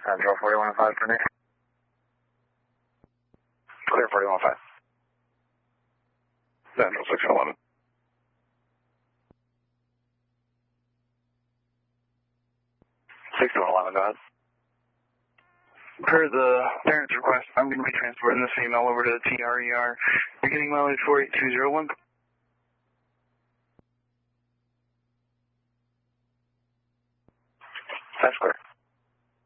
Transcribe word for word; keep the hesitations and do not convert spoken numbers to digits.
Central forty-one five for me. Clear forty-one five. Central six eleven. six eleven, go ahead. Per the parent's request, I'm going to be transporting this female over to T R E R. Beginning mileage four eight two zero one. That's clear.